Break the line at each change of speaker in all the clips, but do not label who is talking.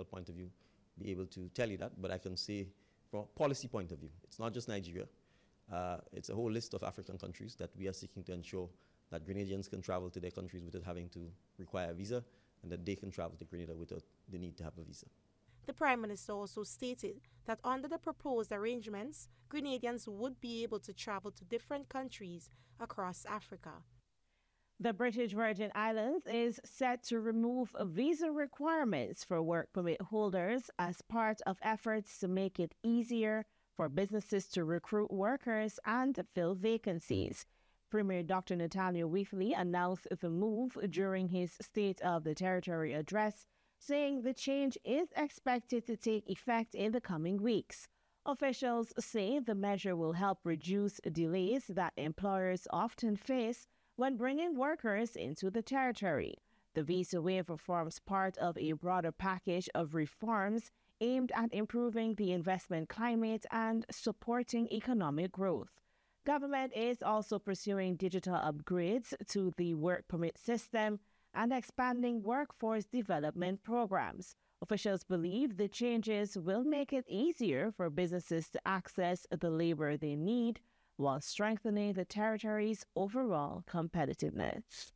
technical point of view, be able to tell you that, but I can say from a policy point of view, it's not just Nigeria. It's a whole list of African countries that we are seeking to ensure that Grenadians can travel to their countries without having to require a visa, and that they can travel to Grenada without the need to have a visa.
The Prime Minister also stated that under the proposed arrangements, Grenadians would be able to travel to different countries across Africa.
The British Virgin Islands is set to remove visa requirements for work permit holders as part of efforts to make it easier for businesses to recruit workers and fill vacancies. Premier Dr. Nathaniel Wheatley announced the move during his State of the Territory address, saying the change is expected to take effect in the coming weeks. Officials say the measure will help reduce delays that employers often face when bringing workers into the territory. The visa waiver forms part of a broader package of reforms aimed at improving the investment climate and supporting economic growth. Government is also pursuing digital upgrades to the work permit system and expanding workforce development programs. Officials believe the changes will make it easier for businesses to access the labor they need while strengthening the territory's overall competitiveness.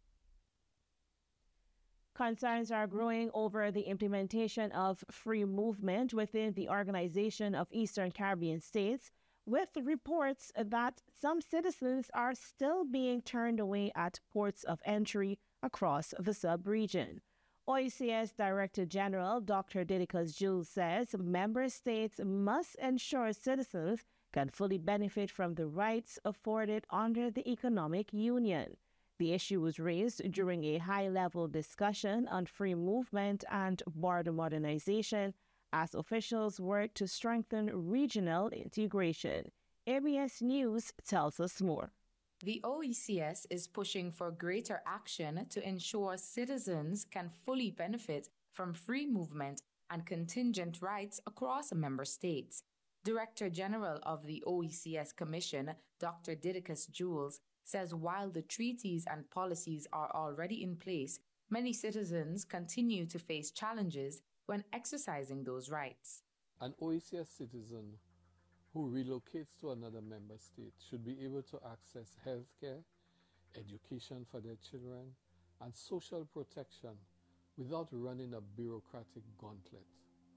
Concerns are growing over the implementation of free movement within the Organization of Eastern Caribbean States, with reports that some citizens are still being turned away at ports of entry across the sub-region. OECS Director General Dr. Didicus Jules says member states must ensure citizens can fully benefit from the rights afforded under the economic union. The issue was raised during a high-level discussion on free movement and border modernization as officials work to strengthen regional integration. ABS News tells us more.
The OECS is pushing for greater action to ensure citizens can fully benefit from free movement and contingent rights across member states. Director General of the OECS Commission, Dr. Didicus Jules, says while the treaties and policies are already in place, many citizens continue to face challenges when exercising those rights.
An OECS citizen who relocates to another member state should be able to access health care, education for their children, and social protection without running a bureaucratic gauntlet.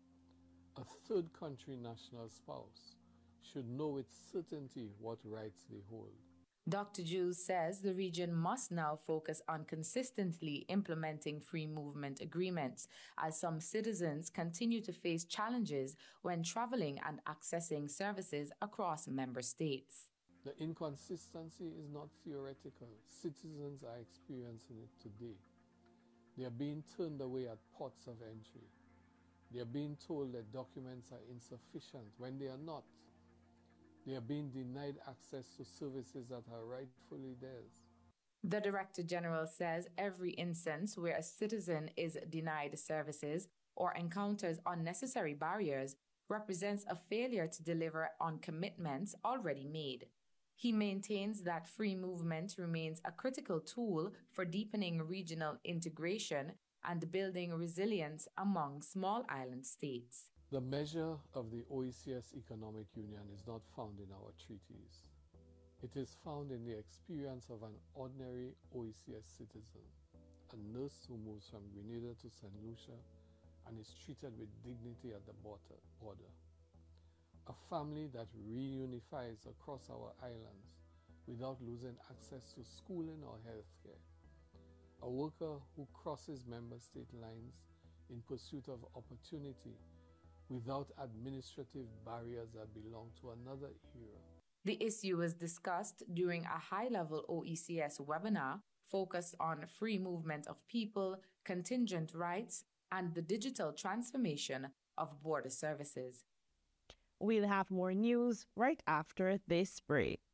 A third country national spouse should know with certainty what rights they hold.
Dr. Jules says the region must now focus on consistently implementing free movement agreements, as some citizens continue to face challenges when traveling and accessing services across member states.
The inconsistency is not theoretical. Citizens are experiencing it today. They are being turned away at ports of entry. They are being told that documents are insufficient when they are not. They are being denied access to services that are rightfully theirs.
The Director General says every instance where a citizen is denied services or encounters unnecessary barriers represents a failure to deliver on commitments already made. He maintains that free movement remains a critical tool for deepening regional integration and building resilience among small island states.
The measure of the OECS Economic Union is not found in our treaties. It is found in the experience of an ordinary OECS citizen, a nurse who moves from Grenada to St. Lucia and is treated with dignity at the border. A family that reunifies across our islands without losing access to schooling or health care. A worker who crosses member state lines in pursuit of opportunity without administrative barriers that belong to another era.
The issue was discussed during a high-level OECS webinar focused on free movement of people, contingent rights, and the digital transformation of border services.
We'll have more news right after this break.